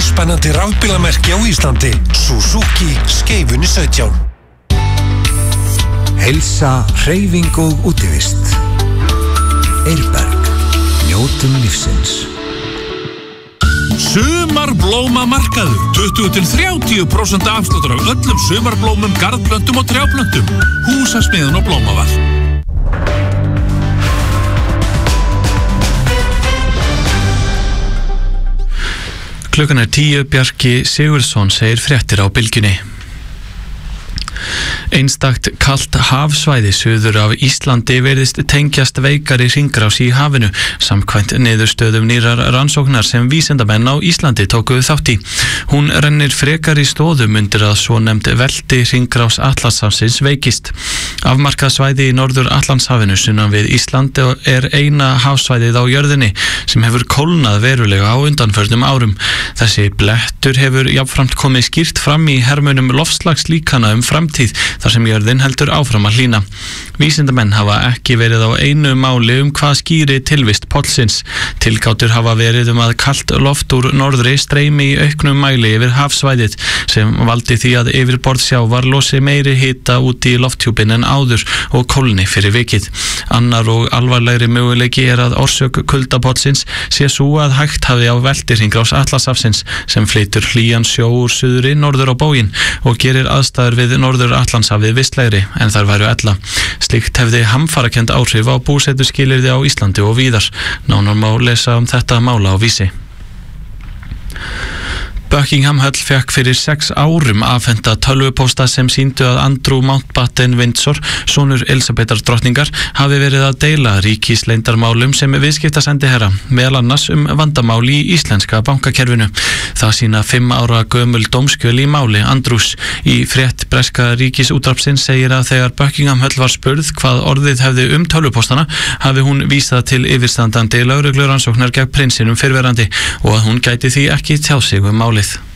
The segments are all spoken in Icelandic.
stórspennandi rafbílamerki á Íslandi. Suzuki Skeifunni 17. Heilsa, hreyfing og útivist. Eirberg. Njótum lífsins. Sumarblómamarkaður, 20-30% afsláttur af öllum sumarblómum, garðplöntum og trjáplöntum. Húsasmiðjan og Blómaval. Klukkan 10, Bjarki Sigurðsson segir fréttir á Bylgjunni. Einstakt kalt hafsvæði suður af Íslandi virðist tengjast veikari hringrás í hafinu samkvæmt niðurstöðum nýrrar rannsóknar sem vísindamenn á Íslandi tókuðu þátt í. Hún rennir frekar í stóðum undir að svonefnd velti hringrás Atlantshafsins veikist. Afmarkað svæði í norður Atlantshafinu sunnan við Íslandi er eina hafsvæðið á jörðinni sem hefur kólnað verulega á undanförnum árum. Þessi blettur hefur jafnframt komið skýrt fram í hermunum loftslagslíkana framtíð þar sem jörðin heldur áfram að hlýna. Vísindamenn hafa ekki verið á einu máli hvað skýri tilvist pollsins. Tilgátur hafa verið að kalt loft úr norðri streymi í auknum mæli yfir hafsvæðið sem valdi því að yfirborð sjávar losi meiri hita út í lofthjúpin en áður og kólni fyrir vikið. Annar og alvarlegri möguleiki að orsök kuldapollsins sé sú að hægt hafi á veltirhringrás Atlantshafsins sem flytur hlýjan sjó úr suðri norður á bóginn og gerir aðstæður við norður Atlantshafið vistlegri en þar væru ella. Slíkt hefði hamfarakennd áhrif á búsetuskilyrði á Íslandi og víðar. Nánar má lesa þetta mála á Vísi. Buckingham Höll fekk fyrir 6 árum afhenta tölvupósta sem sýndu að Andrew Mountbatten Windsor, sonur Elísabetar drottningar, hafi verið að deila ríkisleyndarmálum sem viðskiptasendiherra, meðal annars vandamál í íslenska bankakerfinu. Það sýna 5 ára gömul dómskjöl í máli Andrews. Í frétt breska ríkisútvarpsins segir að þegar Buckingham Höll var spurð hvað orðið hefði tölvupóstana, hafi hún vísað til yfirstandandi lögreglurannsóknar gegn prinsinum fyrrverandi og að hún gæti því ekki tjáð sig málið.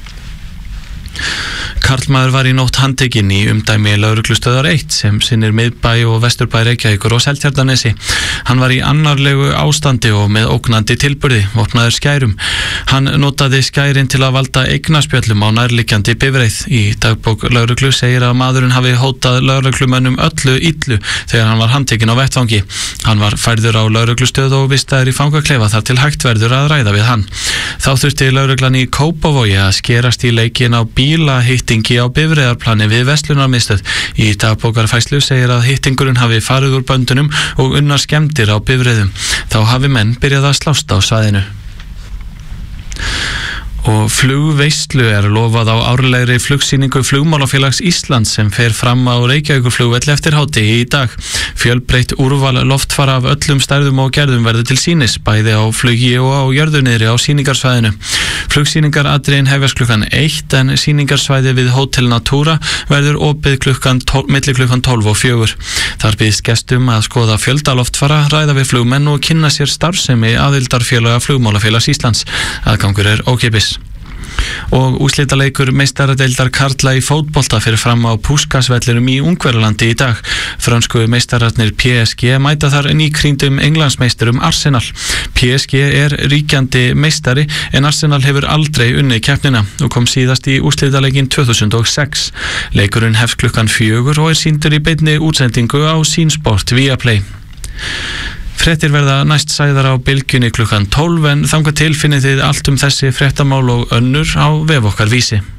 Karlmaður var í nótt handtekinn í umdæmi lögreglustöðvar 1 sem sinnir miðbæ og vesturbæ Reykjavíkur og Seltjarnarnesi. Hann var í annarlegu ástandi og með ógnandi tilburði, vopnaður skærum. Hann notaði skærin til að valda eignaspjöllum á nærliggjandi bifreið. Í dagbók lögreglu segir að maðurinn hafi hótað lögreglumönnum öllu illu þegar hann var handtekinn á vettvangi. Hann var færður á lögreglustöð og vistaður í fangaklefa þar til hægt verður að ræða við hann. Þá þurfti lögreglan í Kópavogi að skerast í leikinn á bílahittingi á bifreiðarplani við verslunarmiðstöð. Í dagbókarfærslu segir að hittingurinn hafi farið úr böndunum og unnar skemmdir á bifreiðum. Þá hafi menn byrjað að slást á svæðinu. Og flugveislu lofað á árlegri flugsýningu Flugmálafélags Íslands sem fer fram á Reykjavíkurflugvelli eftir hádegi í dag. Fjölbreytt úrval loftfara af öllum stærðum og gerðum verður til sýnis, bæði á flugi og á jörðuniðri á sýningarsvæðinu. Flugsýningaratriðin hefjast klukkan 1 en sýningarsvæði við Hótel Natura verður opið milli klukkan 12 og 4. Þar býðst gestum að skoða fjölda loftfara, ræða við flugmenn og kynna sér starfsemi aðildarfélaga Flugmálafélags Íslands. Aðgangur ókeypis. Og úrslitaleikur meistaradeildar karla í fótbolta fyrir fram á Puskas-vellinum í Ungverjalandi í dag. Frönsku meistararnir PSG mæta þar nýkrýndum Englandsmeisturum Arsenal. PSG ríkjandi meistari en Arsenal hefur aldrei unnið keppnina og kom síðast í úrslitaleikin 2006. Leikurinn hefst klukkan 4 og sýndur í beinni útsendingu á Sýnsport Viaplay. Fréttir verða næst sagðar á Bylgjunni klukkan 12 en þangað til finnið þið allt þessi fréttamál og önnur á vef okkar Vísi.